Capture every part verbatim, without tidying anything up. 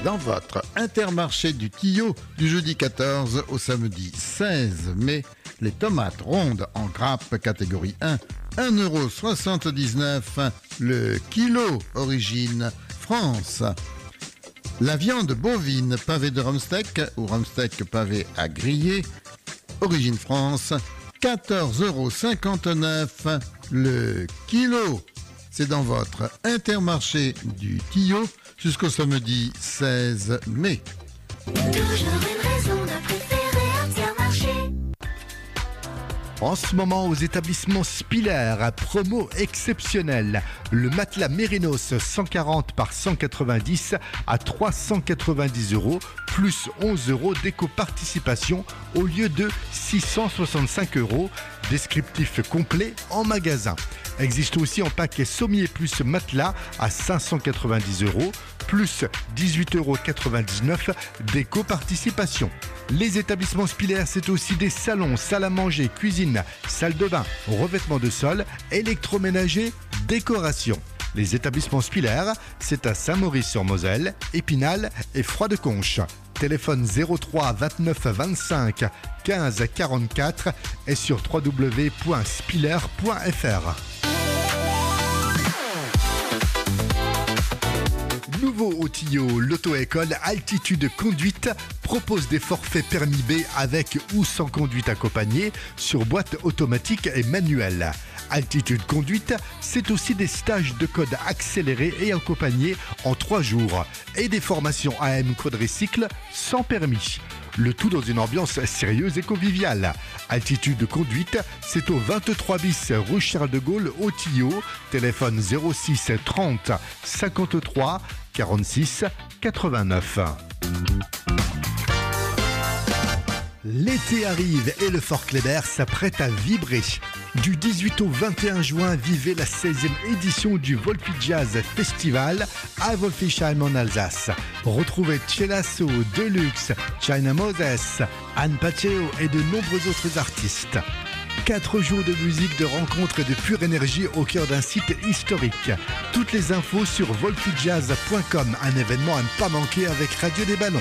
dans votre Intermarché du Tillot du jeudi quatorze au samedi seize mai. Les tomates rondes en grappe catégorie un, un euro soixante-dix-neuf le kilo, origine France. La viande bovine pavée de rumsteak ou rumsteak pavé à griller, origine France, quatorze euros cinquante-neuf le kilo. C'est dans votre Intermarché du Tillot jusqu'au samedi seize mai. Toujours une raison de préférer Intermarché. En ce moment, aux établissements Spiller, promo exceptionnelle. Le matelas Mérinos cent quarante par cent quatre-vingt-dix à trois cent quatre-vingt-dix euros, plus onze euros d'éco-participation au lieu de six cent soixante-cinq euros. Descriptif complet en magasin. Existe aussi en paquet sommier plus matelas à cinq cent quatre-vingt-dix euros, plus dix-huit euros quatre-vingt-dix-neuf d'éco-participation. Les établissements Spiller, c'est aussi des salons, salles à manger, cuisine, salle de bain, revêtement de sol, électroménager, décoration. Les établissements Spiller, c'est à Saint-Maurice-sur-Moselle, Épinal et Froid-de-Conche. Téléphone zéro trois vingt-neuf vingt-cinq quinze quarante-quatre et sur w w w point spiller point f r. Nouveau au Tillot, l'auto-école Altitude Conduite propose des forfaits permis B avec ou sans conduite accompagnée sur boîte automatique et manuelle. Altitude Conduite, c'est aussi des stages de code accélérés et accompagnés en trois jours et des formations A M quadricycle sans permis. Le tout dans une ambiance sérieuse et conviviale. Altitude Conduite, c'est au vingt-trois bis rue Charles de Gaulle au Tillot. Téléphone zéro six trente cinquante-trois quarante-six quatre-vingt-neuf. L'été arrive et le Fort Kléber s'apprête à vibrer. Du dix-huit au vingt et un juin, vivez la seizième édition du Wolfi Jazz Festival à Wolfisheim en Alsace. Retrouvez Celasso, Deluxe, China Moses, Anne Paceo et de nombreux autres artistes. Quatre jours de musique, de rencontres et de pure énergie au cœur d'un site historique. Toutes les infos sur wolfi jazz point com, un événement à ne pas manquer avec Radio des Ballons.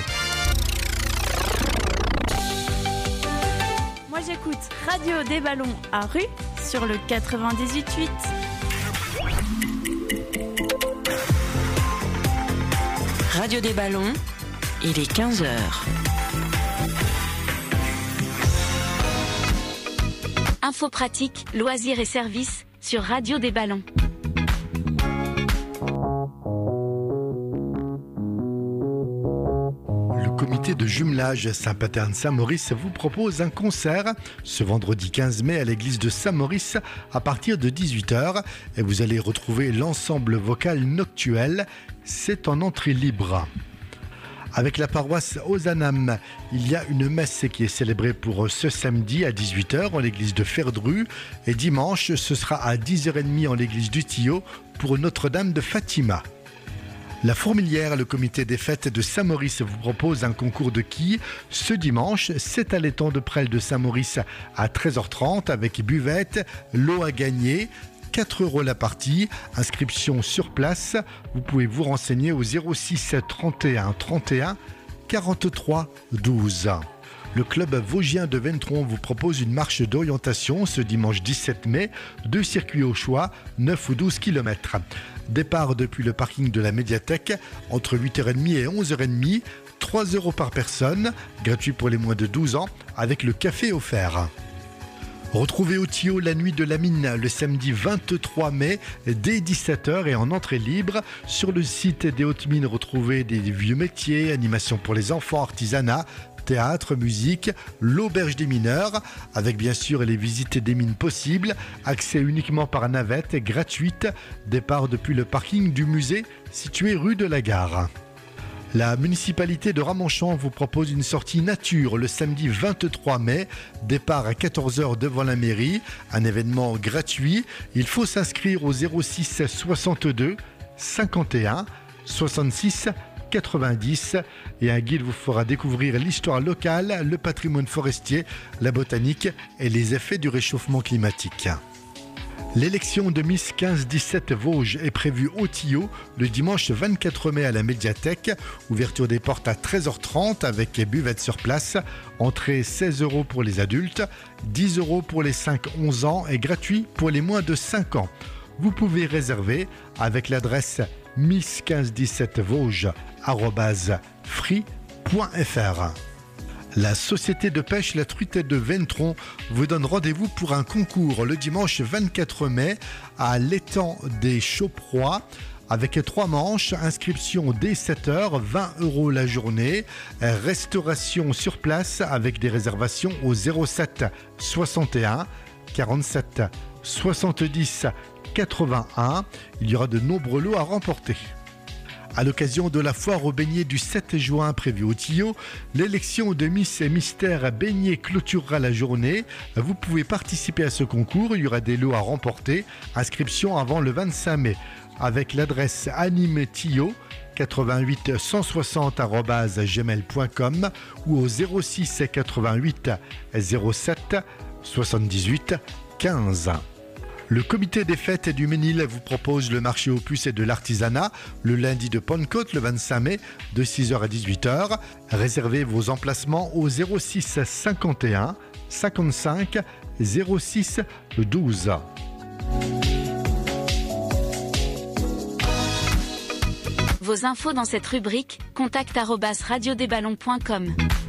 Moi j'écoute Radio des Ballons à Rue sur le quatre-vingt-dix-huit huit. Radio des Ballons, il est quinze heures. Infos pratiques, loisirs et services sur Radio des Ballons. Le comité de jumelage Saint-Paterne-Saint-Maurice vous propose un concert ce vendredi quinze mai à l'église de Saint-Maurice à partir de dix-huit heures et vous allez retrouver l'ensemble vocal Noctuel. C'est en entrée libre. Avec la paroisse Ozanam, il y a une messe qui est célébrée pour ce samedi à dix-huit heures en l'église de Ferdru et dimanche ce sera à dix heures trente en l'église du Tillot pour Notre-Dame de Fatima. La Fourmilière, le comité des fêtes de Saint-Maurice vous propose un concours de quilles ce dimanche, c'est à l'étang de Presles de Saint-Maurice à treize heures trente avec buvette, lot à gagner, quatre euros la partie, inscription sur place. Vous pouvez vous renseigner au zéro six trente et un trente et un quarante-trois douze. Le club vosgien de Ventron vous propose une marche d'orientation ce dimanche dix-sept mai, deux circuits au choix, neuf ou douze kilomètres. Départ depuis le parking de la médiathèque entre huit heures trente et onze heures trente, trois euros par personne, gratuit pour les moins de douze ans, avec le café offert. Retrouvez au Tillot la nuit de la mine le samedi vingt-trois mai dès dix-sept heures et en entrée libre. Sur le site des Hautes Mines, retrouvez des vieux métiers, animations pour les enfants, artisanat, théâtre, musique, l'auberge des mineurs, avec bien sûr les visites des mines possibles, accès uniquement par navette, gratuite, départ depuis le parking du musée situé rue de la Gare. La municipalité de Ramonchamp vous propose une sortie nature le samedi vingt-trois mai, départ à quatorze heures devant la mairie, un événement gratuit. Il faut s'inscrire au zéro six soixante-deux cinquante et un soixante-six quatre-vingt-dix et un guide vous fera découvrir l'histoire locale, le patrimoine forestier, la botanique et les effets du réchauffement climatique. L'élection de Miss quinze dix-sept Vosges est prévue au Tillot le dimanche vingt-quatre mai à la médiathèque. Ouverture des portes à treize heures trente avec buvette sur place. Entrée seize euros pour les adultes, dix euros pour les cinq à onze ans et gratuit pour les moins de cinq ans. Vous pouvez réserver avec l'adresse miss quinze dix-sept vosges arobase free point f r. La société de pêche La Truite de Ventron vous donne rendez-vous pour un concours le dimanche vingt-quatre mai à l'étang des Chauprois avec trois manches, inscription dès sept heures, vingt euros la journée, restauration sur place avec des réservations au zéro sept soixante et un quarante-sept soixante-dix quatre-vingt-un. Il y aura de nombreux lots à remporter. À l'occasion de la foire aux beignets du sept juin prévue au Tillot, l'élection de Miss et Mystère Beignets clôturera la journée. Vous pouvez participer à ce concours, il y aura des lots à remporter. Inscription avant le vingt-cinq mai avec l'adresse animetillot quatre-vingt-huit cent soixante arobase gmail point com ou au zéro six quatre-vingt-huit zéro sept soixante-dix-huit quinze. Le comité des fêtes et du Ménil vous propose le marché aux puces et de l'artisanat le lundi de Pentecôte le vingt-cinq mai de six heures à dix-huit heures. Réservez vos emplacements au zéro six cinquante et un cinquante-cinq zéro six douze. Vos infos dans cette rubrique, contact arobase radiodesballons point com.